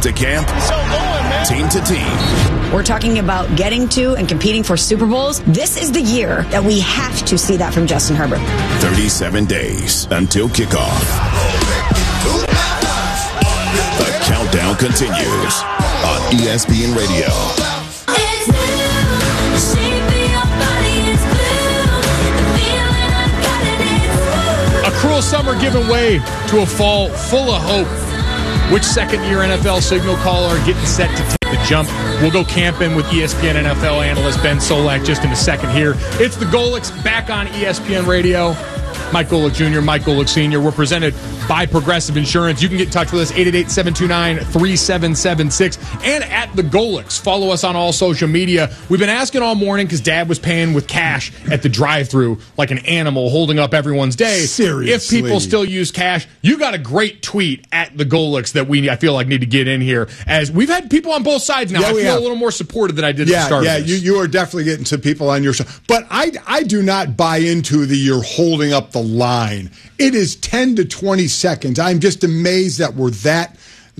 to camp, team to team. We're talking about getting to and competing for Super Bowls. This is the year that we have to see that from Justin Herbert. 37 days until kickoff. The countdown continues on ESPN Radio. A cruel summer giving way to a fall full of hope. Which second-year NFL signal caller getting set to take the jump? We'll go camping with ESPN NFL analyst Ben Solak just in a second here. It's the Golics back on ESPN Radio. Mike Golick Jr., Mike Golick Sr. We're presented by Progressive Insurance. You can get in touch with us, 888-729-3776, and at the Golics. Follow us on all social media. We've been asking all morning because Dad was paying with cash at the drive-thru like an animal holding up everyone's day. Seriously. If people still use cash, you got a great tweet at the Golics that I feel like need to get in here. As we've had people on both sides now. I feel a little more supported than I did at the start of this. You are definitely getting some people on your side. But I do not buy into the you're holding up the line. It is 10 to 20 seconds. I'm just amazed that we're that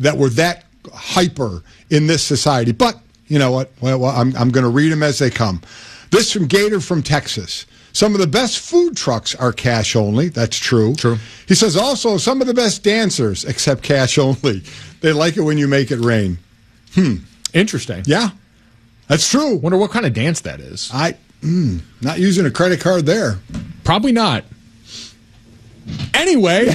hyper in this society. But you know what? Well, I'm going to read them as they come. This from Gator from Texas. Some of the best food trucks are cash only. That's true. True. He says also some of the best dancers accept cash only. They like it when you make it rain. Interesting. Yeah, that's true. Wonder what kind of dance that is. Not using a credit card there. Probably not. Anyway,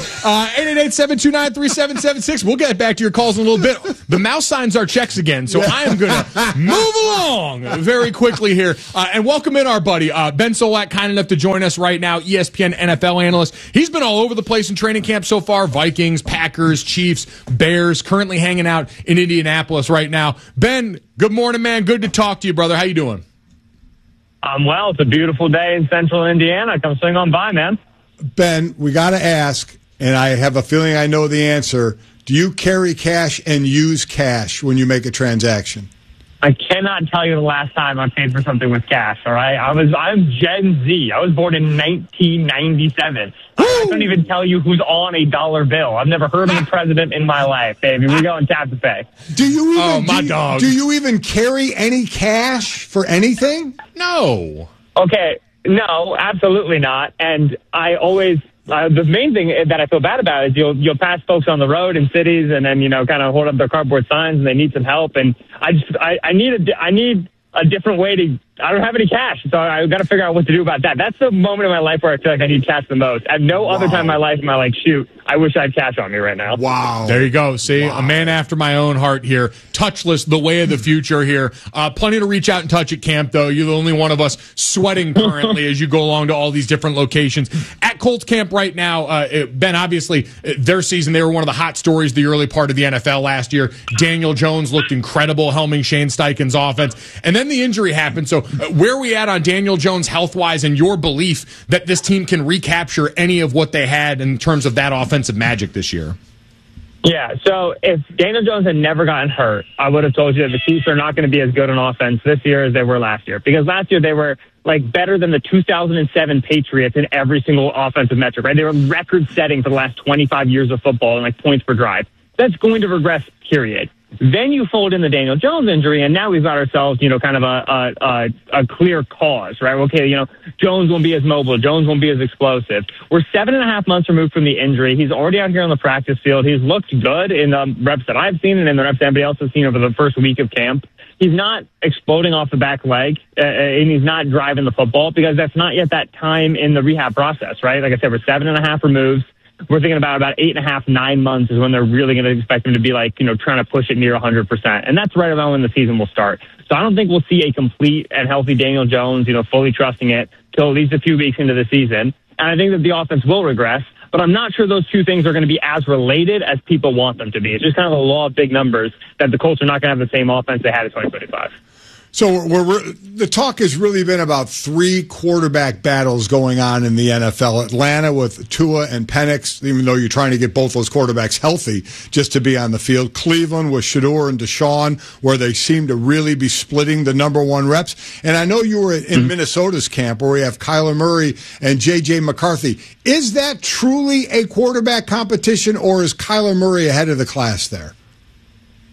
888-729-3776. We'll get back to your calls in a little bit. The mouse signs our checks again, so I am going to move along very quickly here. And welcome in our buddy, Ben Solak, kind enough to join us right now, ESPN NFL analyst. He's been all over the place in training camp so far. Vikings, Packers, Chiefs, Bears, currently hanging out in Indianapolis right now. Ben, good morning, man. Good to talk to you, brother. How you doing? Well, it's a beautiful day in central Indiana. Come swing on by, man. Ben, we got to ask, and I have a feeling I know the answer. Do you carry cash and use cash when you make a transaction? I cannot tell you the last time I paid for something with cash, all right? I'm Gen Z. I was born in 1997. I couldn't even tell you who's on a dollar bill. I've never heard of a president in my life, baby. We're going tap to pay. Do you even, dog. Do you even carry any cash for anything? No. Okay. No, absolutely not. And I always, the main thing that I feel bad about is you'll pass folks on the road in cities and then, kind of hold up their cardboard signs and they need some help. And I need a different way to, I don't have any cash. So I've got to figure out what to do about that. That's the moment in my life where I feel like I need cash the most. At no other time in my life am I like, shoot, I wish I had cash on me right now. Wow. There you go. See, a man after my own heart here. Touchless, the way of the future here. Plenty to reach out and touch at camp, though. You're the only one of us sweating currently as you go along to all these different locations. At Colts camp right now, Ben, obviously, their season, they were one of the hot stories the early part of the NFL last year. Daniel Jones looked incredible, helming Shane Steichen's offense. And then the injury happened. So where are we at on Daniel Jones health-wise and your belief that this team can recapture any of what they had in terms of that offensive magic this year? Yeah, so if Daniel Jones had never gotten hurt, I would have told you that the Chiefs are not going to be as good on offense this year as they were last year. Because last year they were better than the 2007 Patriots in every single offensive metric, right? They were record-setting for the last 25 years of football in points per drive. That's going to regress, period. Then you fold in the Daniel Jones injury, and now we've got ourselves, kind of a clear cause, right? Okay, Jones won't be as mobile. Jones won't be as explosive. We're 7.5 months removed from the injury. He's already out here on the practice field. He's looked good in the reps that I've seen and in the reps that everybody else has seen over the first week of camp. He's not exploding off the back leg, and he's not driving the football because that's not yet that time in the rehab process, right? Like I said, we're 7.5 removes. We're thinking about 8.5, 9 months is when they're really going to expect him to be trying to push it near 100%. And that's right around when the season will start. So I don't think we'll see a complete and healthy Daniel Jones, fully trusting it till at least a few weeks into the season. And I think that the offense will regress, but I'm not sure those two things are going to be as related as people want them to be. It's just kind of the law of big numbers that the Colts are not going to have the same offense they had in 2025. So the talk has really been about 3 quarterback battles going on in the NFL. Atlanta with Tua and Penix, even though you're trying to get both those quarterbacks healthy just to be on the field. Cleveland with Shedeur and Deshaun, where they seem to really be splitting the number 1 reps. And I know you were in Minnesota's camp where we have Kyler Murray and J.J. McCarthy. Is that truly a quarterback competition, or is Kyler Murray ahead of the class there?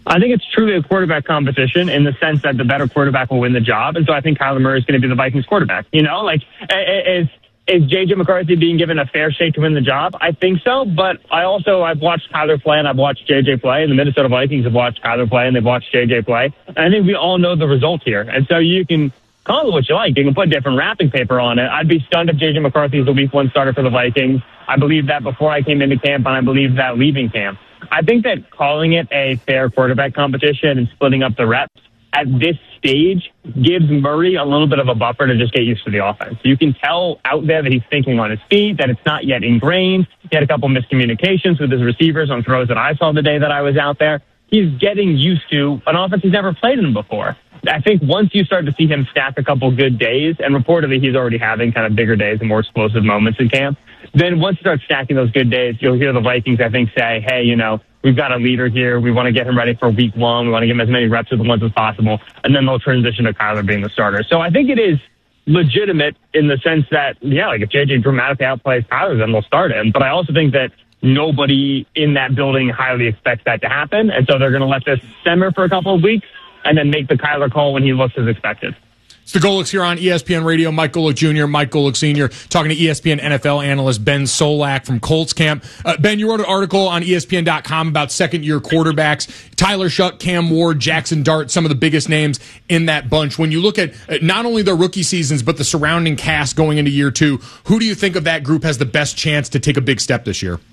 I think it's truly a quarterback competition in the sense that the better quarterback will win the job. And so I think Kyler Murray is going to be the Vikings quarterback. You know, like, is J.J. McCarthy being given a fair shake to win the job? I think so. But I've watched Kyler play and I've watched J.J. play, and the Minnesota Vikings have watched Kyler play and they've watched J.J. play. And I think we all know the result here. And so you can call it what you like. You can put different wrapping paper on it. I'd be stunned if J.J. McCarthy is the week 1 starter for the Vikings. I believe that before I came into camp, and I believe that leaving camp. I think that calling it a fair quarterback competition and splitting up the reps at this stage gives Murray a little bit of a buffer to just get used to the offense. You can tell out there that he's thinking on his feet, that it's not yet ingrained. He had a couple miscommunications with his receivers on throws that I saw the day that I was out there. He's getting used to an offense he's never played in before. I think once you start to see him stack a couple good days, and reportedly he's already having kind of bigger days and more explosive moments in camp, then once you start stacking those good days, you'll hear the Vikings, I think, say, hey, you know, we've got a leader here. We want to get him ready for week 1. We want to give him as many reps with the ones as possible. And then they'll transition to Kyler being the starter. So I think it is legitimate in the sense that, yeah, like if JJ dramatically outplays Kyler, then they'll start him. But I also think that nobody in that building highly expects that to happen. And so they're going to let this simmer for a couple of weeks and then make the Kyler call when he looks as expected. It's the Golics here on ESPN Radio. Mike Golic Jr., Mike Golic Sr., talking to ESPN NFL analyst Ben Solak from Colts camp. Ben, you wrote an article on ESPN.com about second-year quarterbacks. Tyler Shuck, Cam Ward, Jackson Dart, some of the biggest names in that bunch. When you look at not only their rookie seasons, but the surrounding cast going into year 2, who do you think of that group has the best chance to take a big step this year?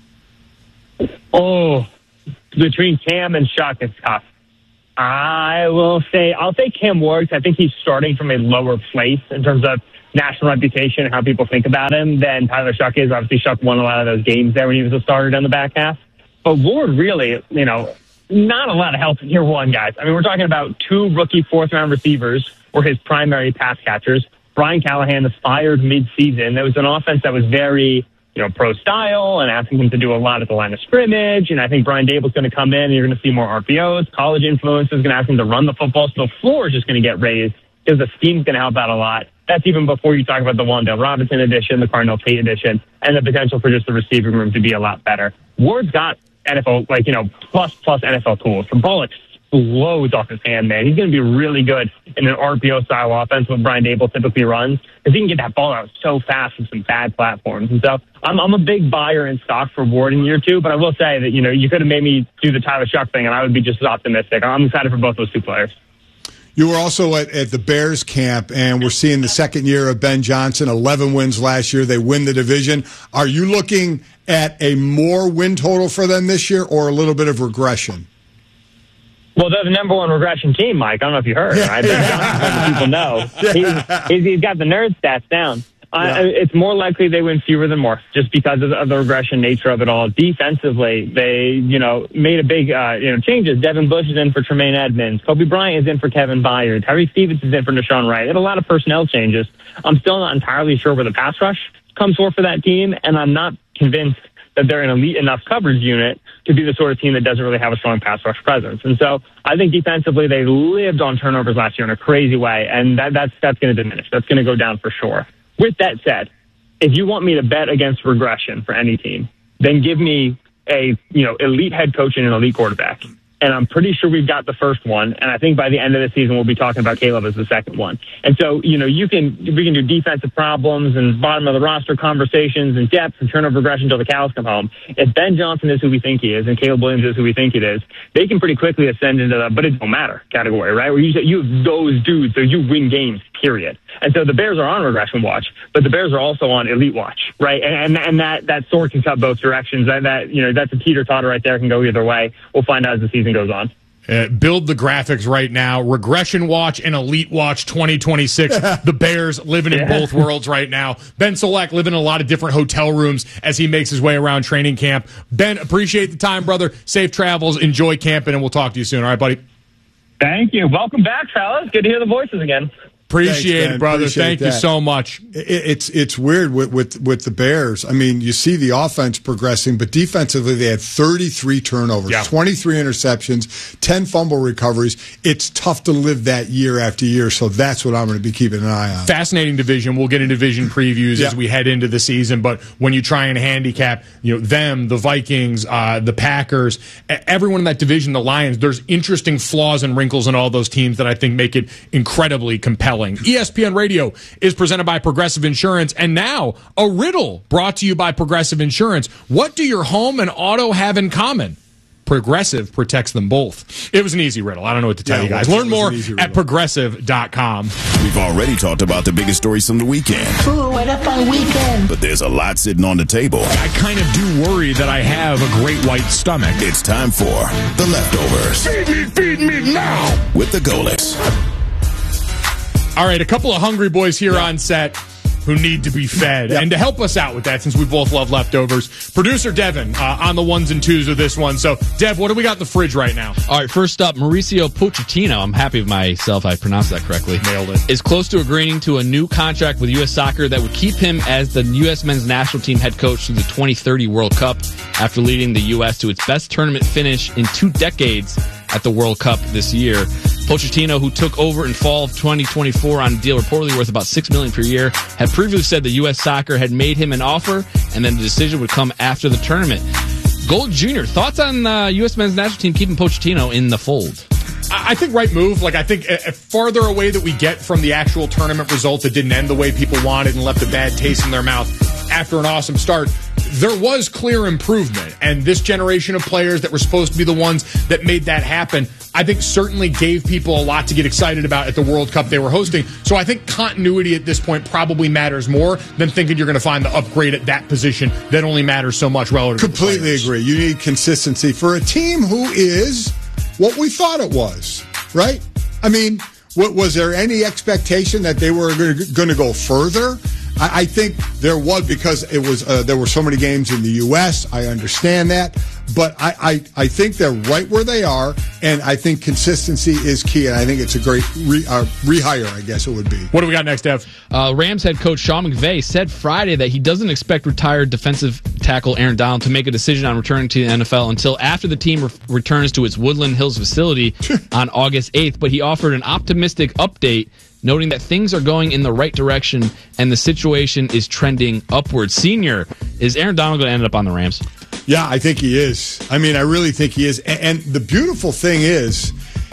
Oh, between Cam and Shuck, it's tough. I'll say Cam Ward. I think he's starting from a lower place in terms of national reputation and how people think about him than Tyler Shuck is. Obviously, Shuck won a lot of those games there when he was a starter down the back half. But Ward really, you know, not a lot of help in year 1, guys. I mean, we're talking about 2 rookie 4th-round receivers were his primary pass catchers. Brian Callahan was fired mid-season. There was an offense that was very, you know, pro style and asking him to do a lot at the line of scrimmage. And I think Brian Dable's going to come in and you're going to see more RPOs. College influence is going to ask him to run the football. So the floor is just going to get raised because the scheme's going to help out a lot. That's even before you talk about the Wan'Dale Robinson edition, the Cardinal Tate edition, and the potential for just the receiving room to be a lot better. Ward's got NFL, like, you know, plus NFL tools. The ball explodes off his hand, man. He's going to be really good in an RPO-style offense, what Brian Dable typically runs, because he can get that ball out so fast from some bad platforms. And so I'm a big buyer in stock for Ward in year 2, but I will say that, you know, you could have made me do the Tyler Shuck thing, and I would be just as optimistic. I'm excited for both those 2 players. You were also at the Bears camp, and we're seeing the second year of Ben Johnson, 11 wins last year. They win the division. Are you looking at a more win total for them this year or a little bit of regression? Well, they're the number 1 regression team, Mike. I don't know if you heard. Right? Ben Johnson, people know. He's got the nerd stats down. It's more likely they win fewer than more, just because of the regression nature of it all. Defensively, they, you know, made a big, changes. Devin Bush is in for Tremaine Edmonds. Kobe Bryant is in for Kevin Byard. Tyree Stevens is in for Deshaun Wright. They had a lot of personnel changes. I'm still not entirely sure where the pass rush comes for that team, and I'm not convinced that they're an elite enough coverage unit to be the sort of team that doesn't really have a strong pass rush presence. And so I think defensively they lived on turnovers last year in a crazy way, and that's going to diminish. That's going to go down for sure. With that said, if you want me to bet against regression for any team, then give me a, you know, elite head coach and an elite quarterback. And I'm pretty sure we've got the first one. And I think by the end of the season, we'll be talking about Caleb as the second one. And so, you know, we can do defensive problems and bottom of the roster conversations and depth and turnover regression until the cows come home. If Ben Johnson is who we think he is and Caleb Williams is who we think it is, they can pretty quickly ascend into the but it don't matter category, right? Where you have those dudes, so you win games, period. And so the Bears are on regression watch, but the Bears are also on elite watch, right? And that sword can cut both directions. That's a teeter-totter right there, can go either way. We'll find out as the season goes on. Build the graphics right now. Regression watch and elite watch 2026. The Bears living in both worlds right now. Ben Solak living in a lot of different hotel rooms as he makes his way around training camp. Ben, appreciate the time, brother. Safe travels. Enjoy camping, and we'll talk to you soon. All right, buddy? Thank you. Welcome back, fellas. Good to hear the voices again. Appreciate it, brother. Thank you so much. It's weird with the Bears. I mean, you see the offense progressing, but defensively they had 33 turnovers, 23 interceptions, 10 fumble recoveries. It's tough to live that year after year, so that's what I'm going to be keeping an eye on. Fascinating division. We'll get into division previews as we head into the season, but when you try and handicap, them, the Vikings, the Packers, everyone in that division, the Lions, there's interesting flaws and wrinkles in all those teams that I think make it incredibly compelling. ESPN Radio is presented by Progressive Insurance, and now a riddle brought to you by Progressive Insurance. What do your home and auto have in common? Progressive protects them both. It was an easy riddle. I don't know what to tell you guys. Learn more at Progressive.com. We've already talked about the biggest stories from the weekend. Ooh, what a fun weekend. But there's a lot sitting on the table. I kind of do worry that I have a great white stomach. It's time for The Leftovers. Feed me now! With the Golics. All right, a couple of hungry boys here on set who need to be fed. And to help us out with that, since we both love leftovers, producer Devin on the ones and twos of this one. So, Dev, what do we got in the fridge right now? All right, first up, Mauricio Pochettino, I'm happy with myself, I pronounced that correctly. Nailed it. Is close to agreeing to a new contract with U.S. Soccer that would keep him as the U.S. men's national team head coach through the 2030 World Cup after leading the U.S. to its best tournament finish in 2 decades at the World Cup this year. Pochettino, who took over in fall of 2024 on a deal reportedly worth about $6 million per year, had previously said that U.S. Soccer had made him an offer, and then the decision would come after the tournament. Gold Jr., thoughts on U.S. men's national team keeping Pochettino in the fold? I think right move. I think farther away that we get from the actual tournament result that didn't end the way people wanted and left a bad taste in their mouth after an awesome start, there was clear improvement. And this generation of players that were supposed to be the ones that made that happen, I think certainly gave people a lot to get excited about at the World Cup they were hosting. So I think continuity at this point probably matters more than thinking you're going to find the upgrade at that position that only matters so much relative to Completely agree. You need consistency for a team who is what we thought it was, right? I mean, was there any expectation that they were going to go further? I think there was, because it was there were so many games in the U.S. I understand that, but I think they're right where they are, and I think consistency is key, and I think it's a great rehire, I guess it would be. What do we got next, Dev? Rams head coach Sean McVay said Friday that he doesn't expect retired defensive tackle Aaron Donald to make a decision on returning to the NFL until after the team returns to its Woodland Hills facility on August 8th, but he offered an optimistic update, noting that things are going in the right direction and the situation is trending upward. Senior, is Aaron Donald going to end up on the Rams? Yeah, I think he is. I mean, I really think he is. And the beautiful thing is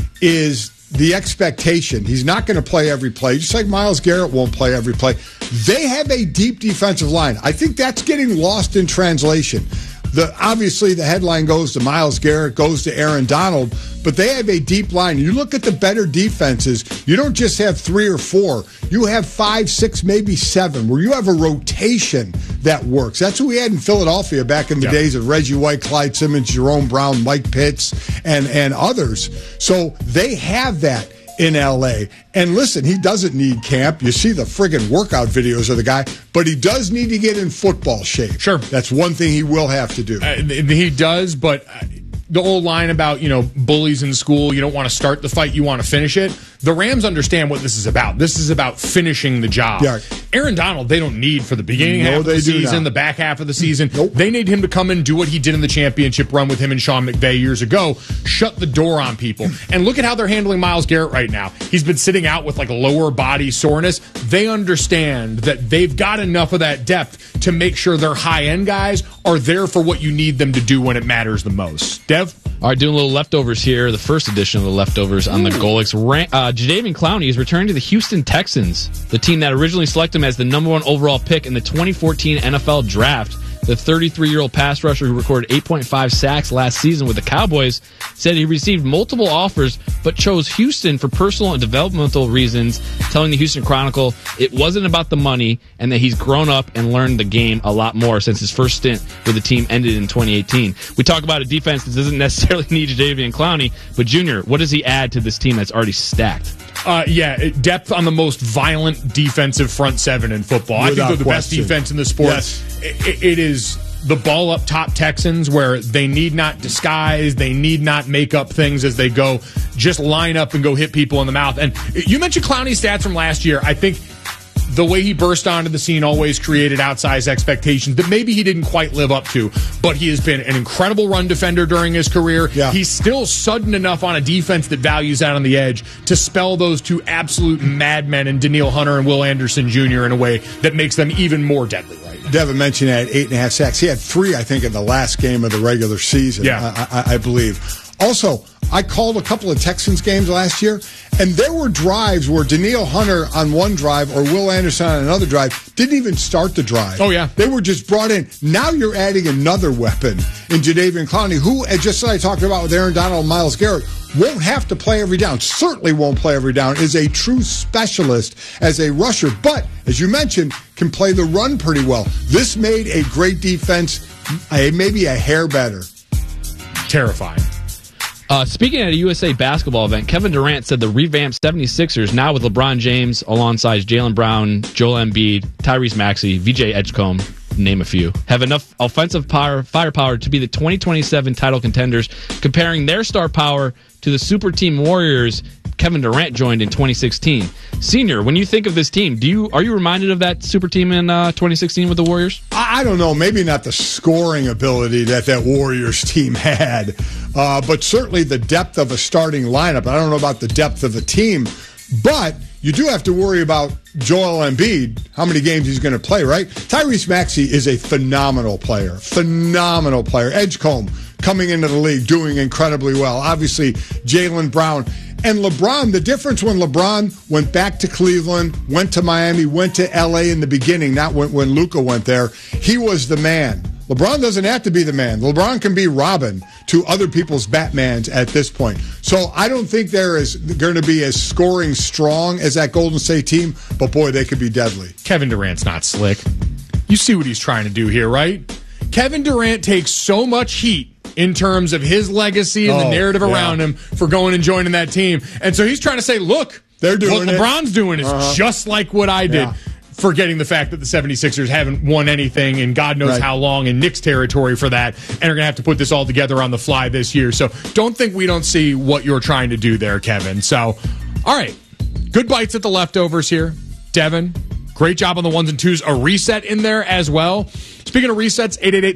the expectation. He's not going to play every play, just like Myles Garrett won't play every play. They have a deep defensive line. I think that's getting lost in translation. Obviously, the headline goes to Myles Garrett, goes to Aaron Donald, but they have a deep line. You look at the better defenses, you don't just have 3 or 4. You have 5, 6, maybe 7, where you have a rotation that works. That's what we had in Philadelphia back in the days of Reggie White, Clyde Simmons, Jerome Brown, Mike Pitts, and others. So they have that in L.A. And listen, he doesn't need camp. You see the friggin' workout videos of the guy, but he does need to get in football shape. Sure. That's one thing he will have to do. He does, but the old line about, bullies in school, you don't want to start the fight, you want to finish it. The Rams understand what this is about. This is about finishing the job. Yeah. Aaron Donald, they don't need for the beginning half of the season, the back half of the season. Nope. They need him to come and do what he did in the championship run with him and Sean McVay years ago. Shut the door on people. And look at how they're handling Myles Garrett right now. He's been sitting out with lower body soreness. They understand that they've got enough of that depth to make sure their high-end guys are there for what you need them to do when it matters the most. Dev? All right, doing a little leftovers here. The first edition of the leftovers on the Golics. Jadeveon Clowney is returning to the Houston Texans, the team that originally selected him as the number 1 overall pick in the 2014 NFL Draft. The 33-year-old pass rusher who recorded 8.5 sacks last season with the Cowboys said he received multiple offers but chose Houston for personal and developmental reasons, telling the Houston Chronicle it wasn't about the money and that he's grown up and learned the game a lot more since his first stint with the team ended in 2018. We talk about a defense that doesn't necessarily need Jadeveon Clowney, but Junior, what does he add to this team that's already stacked? Depth on the most violent defensive front seven in football. I think they're the best defense in the sport. Yes. It is the ball up top Texans where they need not disguise, they need not make up things as they go, just line up and go hit people in the mouth. And you mentioned Clowney's stats from last year. I think the way he burst onto the scene always created outsized expectations that maybe he didn't quite live up to, but he has been an incredible run defender during his career. Yeah. He's still sudden enough on a defense that values out on the edge to spell those two absolute madmen in Danielle Hunter and Will Anderson Jr. in a way that makes them even more deadly right now. Devin mentioned he had 8.5 sacks. He had 3, I think, in the last game of the regular season, I believe. Also, I called a couple of Texans games last year, and there were drives where Danielle Hunter on one drive or Will Anderson on another drive didn't even start the drive. Oh, yeah. They were just brought in. Now you're adding another weapon in Jadeveon Clowney, who, just as I talked about with Aaron Donald and Myles Garrett, won't have to play every down, certainly won't play every down, is a true specialist as a rusher, but, as you mentioned, can play the run pretty well. This made a great defense maybe a hair better. Terrifying. Speaking at a USA basketball event, Kevin Durant said the revamped 76ers, now with LeBron James alongside Jaylen Brown, Joel Embiid, Tyrese Maxey, VJ Edgecombe, name a few, have enough offensive firepower to be the 2027 title contenders, comparing their star power to the super team Warriors Kevin Durant joined in 2016. Senior, when you think of this team, are you reminded of that super team in 2016 with the Warriors? I don't know. Maybe not the scoring ability that Warriors team had, but certainly the depth of a starting lineup. I don't know about the depth of the team, but you do have to worry about Joel Embiid, how many games he's going to play, right? Tyrese Maxey is a phenomenal player. Phenomenal player. Edgecombe coming into the league, doing incredibly well. Obviously, Jaylen Brown. And LeBron, the difference when LeBron went back to Cleveland, went to Miami, went to L.A. in the beginning, not when Luka went there, he was the man. LeBron doesn't have to be the man. LeBron can be Robin to other people's Batmans at this point. So I don't think they're going to be as scoring strong as that Golden State team, but boy, they could be deadly. Kevin Durant's not slick. You see what he's trying to do here, right? Kevin Durant takes so much heat in terms of his legacy and the narrative around him for going and joining that team. And so he's trying to say, look, they're doing what LeBron's doing is just like what I did. Yeah. Forgetting the fact that the 76ers haven't won anything in God knows how long in Knicks territory for that, and are going to have to put this all together on the fly this year. So don't think we don't see what you're trying to do there, Kevin. So, all right, good bites at the leftovers here. Devin, great job on the ones and twos. A reset in there as well. Speaking of resets,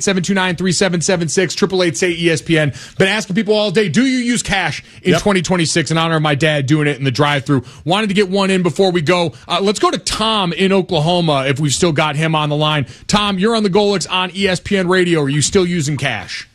888-729-3776, 888-SAY-ESPN. Been asking people all day, do you use cash in 2026 in honor of my dad doing it in the drive-thru? Wanted to get one in before we go. Let's go to Tom in Oklahoma if we've still got him on the line. Tom, you're on the Golix on ESPN Radio. Are you still using cash?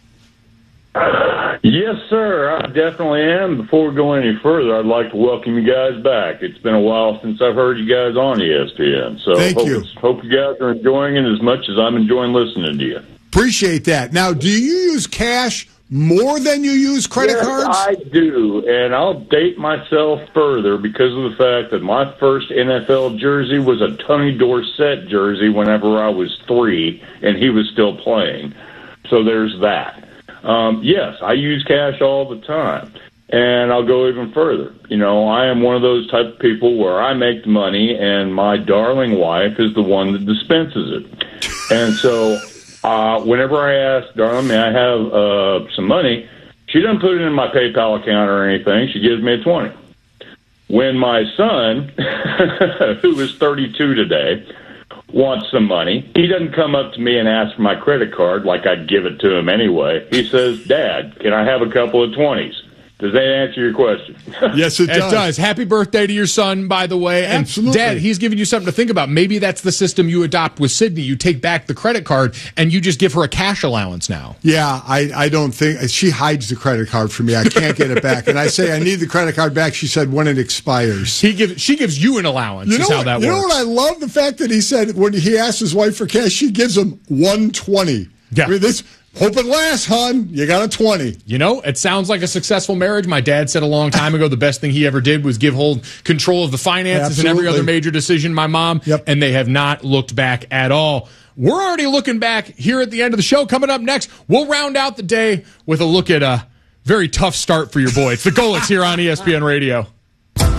Yes, sir. I definitely am. Before we go any further, I'd like to welcome you guys back. It's been a while since I've heard you guys on ESPN. So hope you guys are enjoying it as much as I'm enjoying listening to you. Appreciate that. Now, do you use cash more than you use credit cards? I do, and I'll date myself further because of the fact that my first NFL jersey was a Tony Dorsett jersey whenever I was 3, and he was still playing. So there's that. Yes, I use cash all the time, and I'll go even further. You know, I am one of those type of people where I make the money, and my darling wife is the one that dispenses it. And so whenever I ask, darling, may I have some money, she doesn't put it in my PayPal account or anything. She gives me a 20. When my son, who is 32 today, wants some money, he doesn't come up to me and ask for my credit card like I'd give it to him anyway. He says, Dad, can I have a couple of 20s? Does that answer your question? Yes, it does. It does. Happy birthday to your son, by the way. Absolutely. And Dad, he's giving you something to think about. Maybe that's the system you adopt with Sydney. You take back the credit card and you just give her a cash allowance now. Yeah, I don't think she hides the credit card from me. I can't get it back. And I say, I need the credit card back. She said, when it expires. She gives you an allowance, is how that works. You know what I love? The fact that he said when he asked his wife for cash, she gives him 120. Yeah. I mean, hope it lasts, hon. You got a 20. You know, it sounds like a successful marriage. My dad said a long time ago the best thing he ever did was hold control of the finances and every other major decision, my mom, and they have not looked back at all. We're already looking back here at the end of the show. Coming up next, we'll round out the day with a look at a very tough start for your boy. It's the Golix here on ESPN Radio.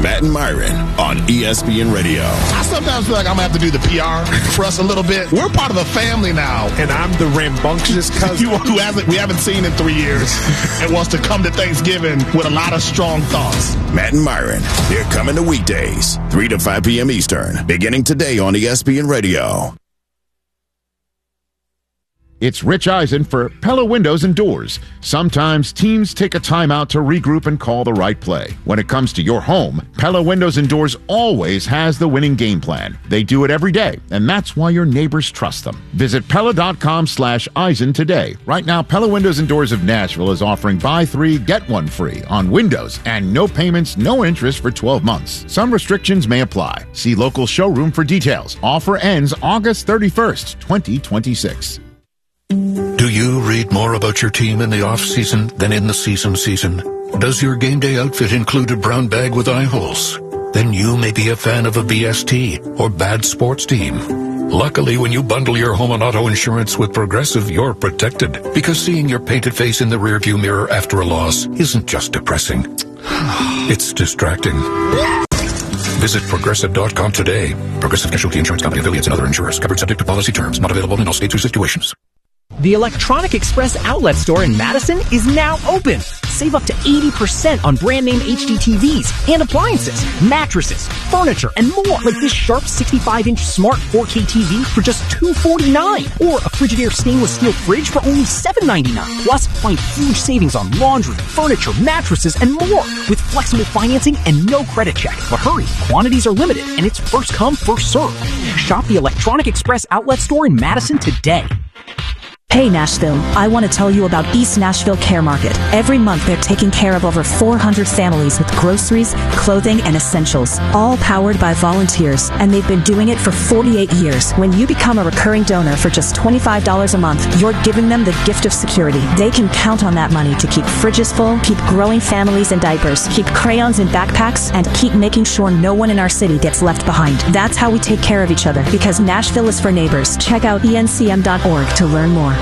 Matt and Myron on ESPN Radio. I sometimes feel like I'm going to have to do the PR for us a little bit. We're part of a family now. And I'm the rambunctious cousin who we haven't seen in 3 years and wants to come to Thanksgiving with a lot of strong thoughts. Matt and Myron, they're coming to weekdays, 3 to 5 p.m. Eastern, beginning today on ESPN Radio. It's Rich Eisen for Pella Windows and Doors. Sometimes teams take a timeout to regroup and call the right play. When it comes to your home, Pella Windows and Doors always has the winning game plan. They do it every day, and that's why your neighbors trust them. Visit Pella.com/Eisen today. Right now, Pella Windows and Doors of Nashville is offering buy 3, get 1 free on windows and no payments, no interest for 12 months. Some restrictions may apply. See local showroom for details. Offer ends August 31st, 2026. Do you read more about your team in the off-season than in the season? Does your game day outfit include a brown bag with eye holes? Then you may be a fan of a BST or bad sports team. Luckily, when you bundle your home and auto insurance with Progressive, you're protected. Because seeing your painted face in the rearview mirror after a loss isn't just depressing. It's distracting. Visit Progressive.com today. Progressive Casualty Insurance Company, affiliates, and other insurers. Covered subject to policy terms. Not available in all states or situations. The Electronic Express outlet store in Madison is now open. Save up to 80% on brand name HD TVs and appliances, mattresses, furniture, and more. Like this Sharp 65-inch smart 4K TV for just $249. Or a Frigidaire stainless steel fridge for only $7.99. Plus, find huge savings on laundry, furniture, mattresses, and more. With flexible financing and no credit check. But hurry, quantities are limited and it's first come, first served. Shop the Electronic Express outlet store in Madison today. Hey Nashville, I want to tell you about East Nashville Care Market. Every month they're taking care of over 400 families with groceries, clothing, and essentials, all powered by volunteers, and they've been doing it for 48 years. When you become a recurring donor for just $25 a month, you're giving them the gift of security. They can count on that money to keep fridges full, keep growing families in diapers, keep crayons in backpacks, and keep making sure no one in our city gets left behind. That's how we take care of each other, because Nashville is for neighbors. Check out encm.org to learn more.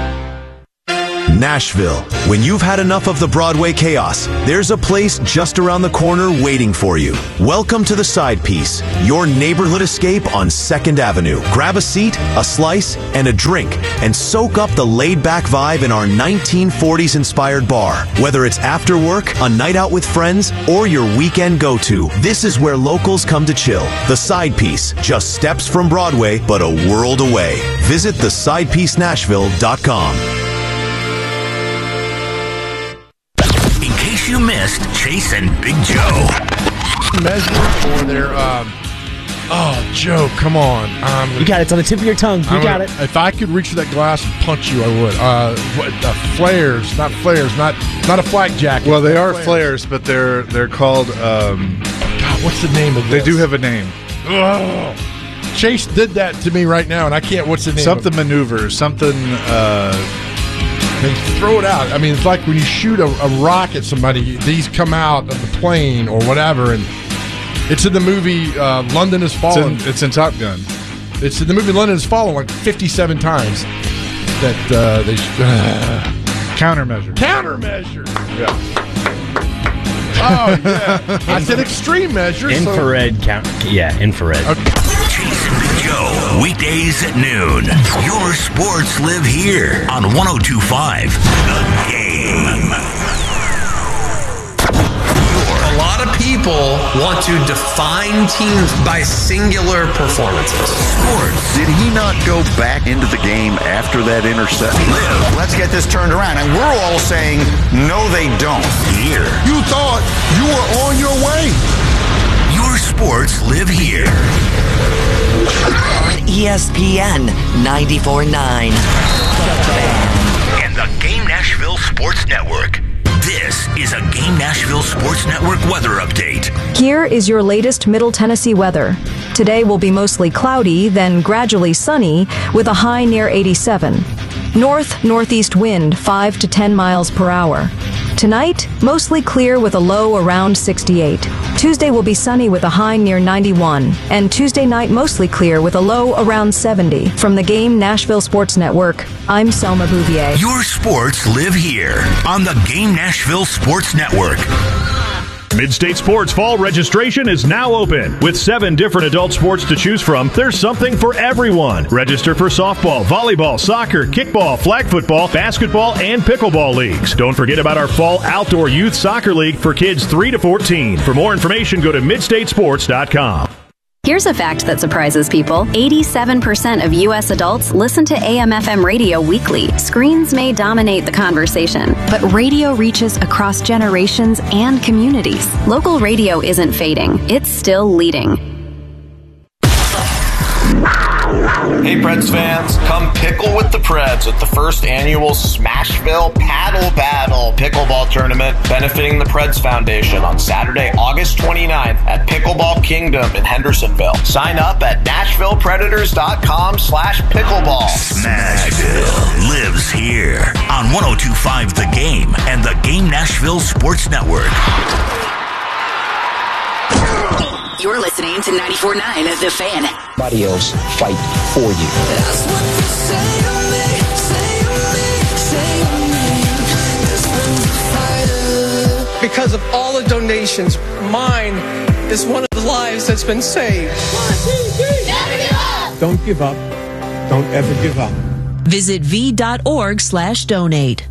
Nashville. When you've had enough of the Broadway chaos, there's a place just around the corner waiting for you. Welcome to the Side Piece, your neighborhood escape on 2nd Avenue. Grab a seat, a slice, and a drink, and soak up the laid-back vibe in our 1940s-inspired bar. Whether it's after work, a night out with friends, or your weekend go-to, this is where locals come to chill. The Side Piece, just steps from Broadway, but a world away. Visit thesidepiece.nashville.com. You missed Chase and Big Joe. Measure for their, Joe, come on. You got it. It's on the tip of your tongue. You got it. If I could reach for that glass and punch you, I would. Flares, not a flak jacket. Well, they are flares, but they're called, God, what's the name of this? They do have a name. Oh. Chase did that to me right now, and I can't, what's the name? Something maneuvers, something, They throw it out. I mean, it's like when you shoot a rock at somebody, these come out of the plane or whatever, and it's in the movie London Has Fallen. It's in Top Gun. It's in the movie London Has Fallen like 57 times. That they countermeasure. Countermeasure. Yeah. Oh yeah. I said extreme measure. Infrared count. Yeah, infrared. Okay. Chase and Big Joe, weekdays at noon. Your sports live here on 102.5 The Game. A lot of people want to define teams by singular performances. Sports. Did he not go back into the game after that interception? Let's get this turned around. And we're all saying, no, they don't. Here. You thought you were on your way. Your sports live here. On ESPN 94.9. And the Game Nashville Sports Network. This is a Game Nashville Sports Network weather update. Here is your latest Middle Tennessee weather. Today will be mostly cloudy, then gradually sunny, with a high near 87. North-northeast wind 5 to 10 miles per hour. Tonight, mostly clear with a low around 68. Tuesday will be sunny with a high near 91. And Tuesday night, mostly clear with a low around 70. From the Game Nashville Sports Network, I'm Selma Bouvier. Your sports live here on the Game Nashville Sports Network. Mid-State Sports fall registration is now open. With 7 different adult sports to choose from, there's something for everyone. Register for softball, volleyball, soccer, kickball, flag football, basketball, and pickleball leagues. Don't forget about our fall outdoor youth soccer league for kids 3 to 14. For more information, go to midstatesports.com. Here's a fact that surprises people. 87% of U.S. adults listen to AM/FM radio weekly. Screens may dominate the conversation, but radio reaches across generations and communities. Local radio isn't fading. It's still leading. Hey Preds fans, come pickle with the Preds at the first annual Smashville Paddle Battle pickleball tournament benefiting the Preds Foundation on Saturday, August 29th at Pickleball Kingdom in Hendersonville. Sign up at NashvillePredators.com/pickleball. Smashville lives here on 102.5 The Game and the Game Nashville Sports Network. You're listening to 94.9 The Fan. Somebody else fight for you. That's what they say to me, Because of all the donations, mine is one of the lives that's been saved. 1, 2, 3. Never give up. Don't give up. Don't ever give up. Visit v.org/donate.